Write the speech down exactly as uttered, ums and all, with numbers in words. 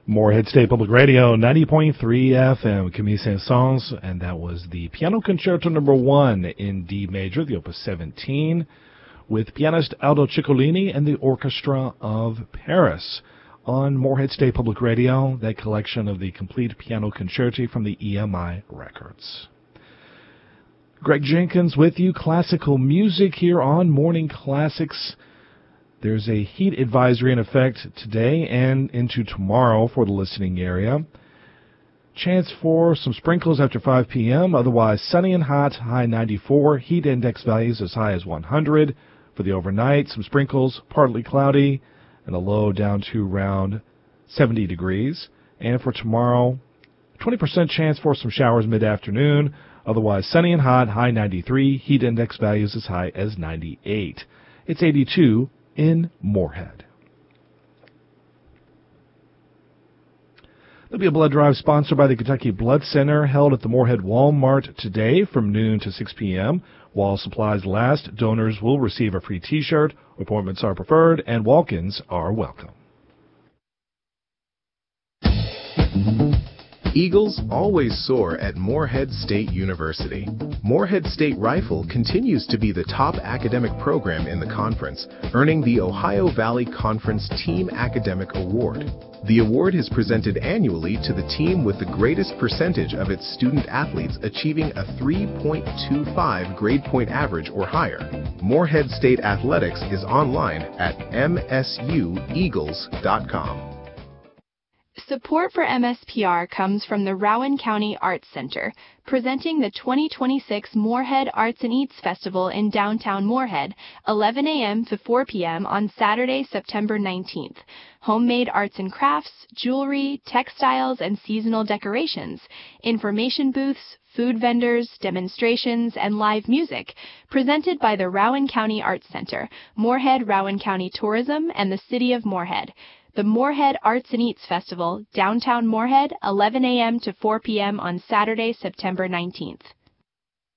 Morehead State Public Radio, ninety point three F M, Camille Saint-Saëns, and that was the Piano Concerto Number One in D major, the Opus seventeen, with pianist Aldo Ciccolini and the Orchestra of Paris. On Morehead State Public Radio, that collection of the complete piano concerti from the E M I records. Greg Jenkins with you, classical music here on Morning Classics. There's a heat advisory in effect today and into tomorrow for the listening area. Chance for some sprinkles after five p.m., otherwise sunny and hot, high ninety-four, heat index values as high as one hundred. For the overnight, some sprinkles, partly cloudy, and a low down to around seventy degrees. And for tomorrow, twenty percent chance for some showers mid-afternoon, otherwise sunny and hot, high ninety-three, heat index values as high as ninety-eight. It's eighty-two in Morehead. There'll be a blood drive sponsored by the Kentucky Blood Center held at the Morehead Walmart today from noon to six p.m. While supplies last, donors will receive a free T-shirt. Appointments are preferred and walk-ins are welcome. Eagles always soar at Morehead State University. Morehead State Rifle continues to be the top academic program in the conference, earning the Ohio Valley Conference Team Academic Award. The award is presented annually to the team with the greatest percentage of its student athletes achieving a three point two five grade point average or higher. Morehead State Athletics is online at m s u eagles dot com. Support for M S P R comes from the Rowan County Arts Center, presenting the twenty twenty-six Morehead Arts and Eats Festival in downtown Morehead, eleven a.m. to four p.m. on Saturday, September nineteenth. Homemade arts and crafts, jewelry, textiles, and seasonal decorations, information booths, food vendors, demonstrations, and live music, presented by the Rowan County Arts Center, Morehead Rowan County Tourism, and the City of Morehead. The Morehead Arts and Eats Festival, downtown Morehead, eleven a.m. to four p.m. on Saturday, September nineteenth.